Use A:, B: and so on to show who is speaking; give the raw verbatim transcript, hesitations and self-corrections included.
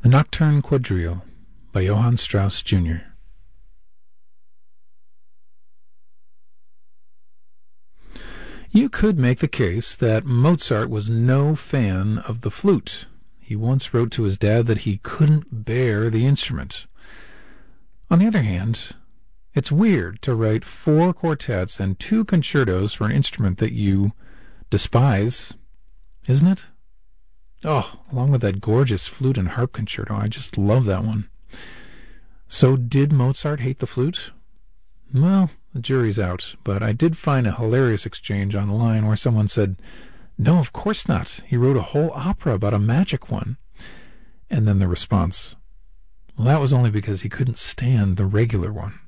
A: The Nocturne Quadrille by Johann Strauss, Junior You could make the case that Mozart was no fan of the flute. He once wrote to his dad that he couldn't bear the instrument. On the other hand, it's weird to write four quartets and two concertos for an instrument that you despise, isn't it? Oh, along with that gorgeous flute and harp concerto. I just love that one. So did Mozart hate the flute? Well, the jury's out, but I did find a hilarious exchange on the line where someone said, "No, of course not. He wrote a whole opera about a magic one." And then the response, "Well, that was only because he couldn't stand the regular one."